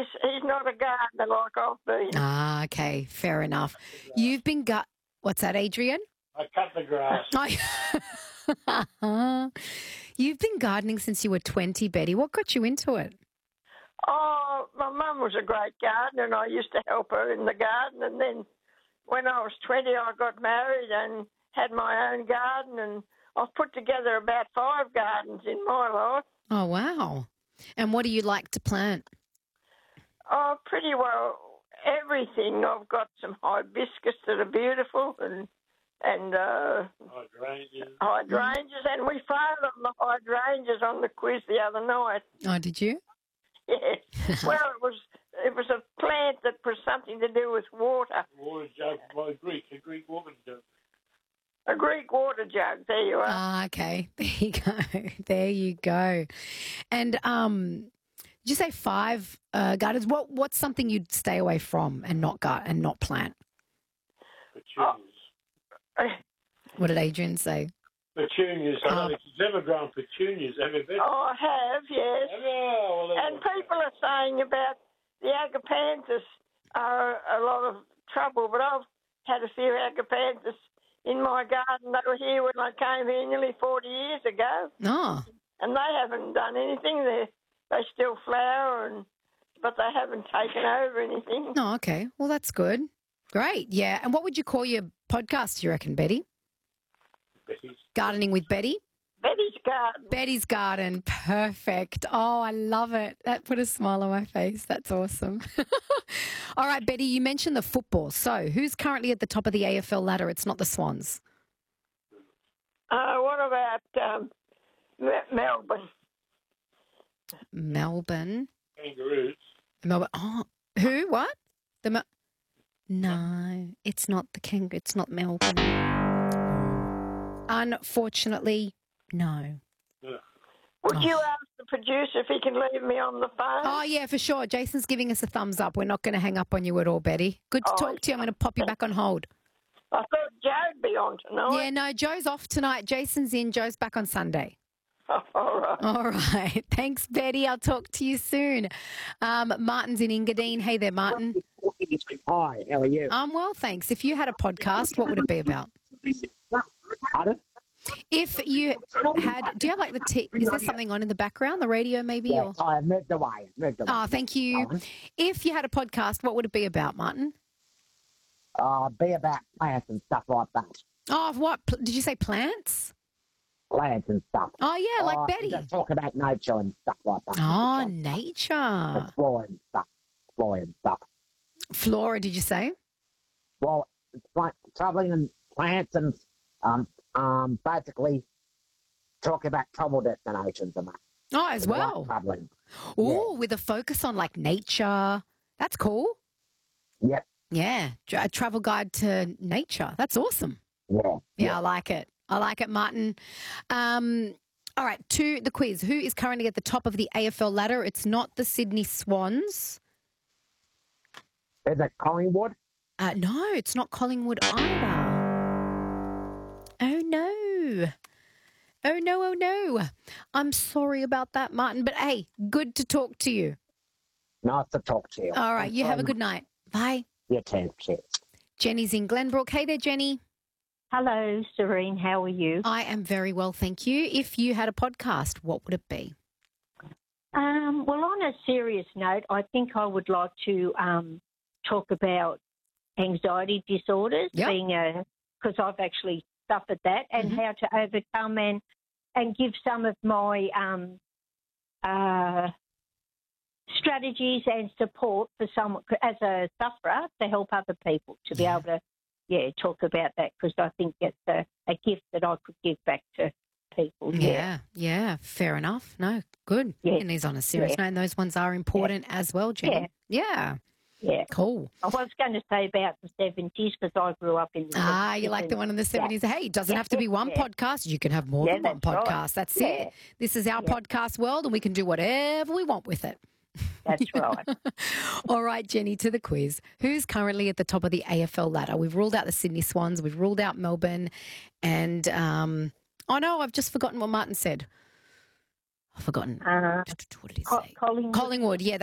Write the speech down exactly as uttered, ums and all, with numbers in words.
he's he's not a gardener like I've been. Ah, okay, fair enough. You've been gut. What's that, Adrian? I cut the grass. You've been gardening since you were twenty, Betty. What got you into it? Oh, my mum was a great gardener, and I used to help her in the garden. And then when I was twenty, I got married and had my own garden, and I've put together about five gardens in my life. Oh, wow. And what do you like to plant? Oh, pretty well everything. I've got some hibiscus that are beautiful, and and uh, Hydrangeas. hydrangeas, and we failed on the hydrangeas on the quiz the other night. Oh, did you? Yes. Well, it was it was a plant that was something to do with water. Water jug by Greek, a Greek woman jug. A Greek water jug. There you are. Ah, okay. There you go. There you go. And um, did you say five uh, gardens? What What's something you'd stay away from and not gut and not plant? Petunias. Uh, What did Adrian say? Petunias. I don't Um, think you've ever grown petunias, have you, Betty? oh, I have, yes. Oh, well, And people are saying about the agapanthus are a lot of trouble, but I've had a few agapanthus in my garden. They were here when I came here nearly forty years ago, Oh, and they haven't done anything. They they still flower, and but they haven't taken over anything. oh, okay. Well, that's good. Great. Yeah. And what would you call your podcast, you reckon, Betty? Betty's. Gardening with Betty? Betty's garden. Betty's Garden. Perfect. Oh, I love it. That put a smile on my face. That's awesome. All right, Betty, you mentioned the football. So who's currently at the top of the A F L ladder? It's not the Swans. Uh, what about um, Me- Melbourne? Melbourne. Kangaroos. Melbourne. Oh, who? What? The Mel- No, it's not the King. It's not Melbourne. Unfortunately, no. Yeah. Would Oh. you ask the producer if he can leave me on the phone? Oh, yeah, for sure. Jason's giving us a thumbs up. We're not going to hang up on you at all, Betty. Good to Oh, talk to you. I'm going to pop you back on hold. I thought Joe'd be on tonight. Yeah, no, Joe's off tonight. Jason's in. Joe's back on Sunday. Oh, all right. All right. Thanks, Betty. I'll talk to you soon. Um, Martin's in Engadine. Hey there, Martin. Hi, how are you? I'm well, thanks. If you had a podcast, what would it be about? Pardon? If you had, do you have like the, t- is there something on in the background, the radio maybe? Yes, Or? I have moved away. Moved away. Oh, thank you. If you had a podcast, what would it be about, Martin? Uh, be about plants and stuff like that. Oh, what? Pl- Did you say plants? Plants and stuff. Oh, yeah, like Uh, Betty. Just talk about nature and stuff like that. Oh, nature. Exploring stuff. Exploring stuff. Flora, did you say? Well, it's like traveling in plants and um, um, basically talk about travel destinations and that. Oh, as Like well. traveling. Oh, with a focus on like nature. That's cool. Yep. Yeah, tra- a travel guide to nature. That's awesome. Yeah. Yeah, I like it. I like it, Martin. Um, all right, to the quiz. Who is currently at the top of the A F L ladder? It's not the Sydney Swans. Is it Collingwood? Uh, no, it's not Collingwood either. Oh, no. Oh, no, oh, no. I'm sorry about that, Martin. But, hey, good to talk to you. Nice to talk to you. All right, you have a Um, good night. Bye. You too. Cheers. Jenny's in Glenbrook. Hey there, Jenny. Hello, Serene. How are you? I am very well, thank you. If you had a podcast, what would it be? Um, well, on a serious note, I think I would like to um, talk about anxiety disorders, Yep. being a because I've actually suffered that, and Mhm. how to overcome and and give some of my um, uh, strategies and support for some as a sufferer to help other people to be Yeah. able to yeah talk about that, because I think it's a, a gift that I could give back to people. Yeah, yeah, fair enough. No, good. Yeah. And he's on a serious Yeah. note, and those ones are important as well, Jenny. Yeah. Yeah. Cool. I was going to say about the seventies because I grew up in the Ah, seventies you like the and- one in the seventies. Hey, it doesn't Yeah. have to be one Yeah. podcast. You can have more Yeah, than one that's right. podcast. That's Yeah. it. This is our Yeah. podcast world, and we can do whatever we want with it. That's right. All right, Jenny, to the quiz. Who's currently at the top of the A F L ladder? We've ruled out the Sydney Swans. We've ruled out Melbourne. And, um, oh, no, I've just forgotten what Martin said. I've forgotten. Uh, What did he Co- say? Collingwood. Collingwood, yeah.